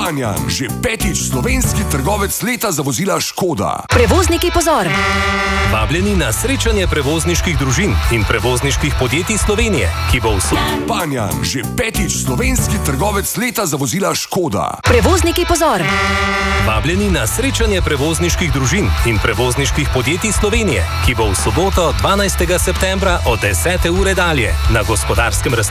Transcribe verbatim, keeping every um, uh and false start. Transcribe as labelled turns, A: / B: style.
A: Banjan, že petič slovenski trgovec leta za vozila Škoda.
B: Prevozniki pozor!
C: Vabljeni na srečanje prevozniških družin in prevozniških podjetij Slovenije, ki bo v soboto.
A: Banjan, že petič slovenski trgovec leta za vozila Škoda.
B: Prevozniki pozor!
C: Vabljeni na srečanje prevozniških družin in prevozniških podjetij Slovenije, ki bo v soboto dvanajstega septembra od desete ure dalje na Gospodarskem razstavišču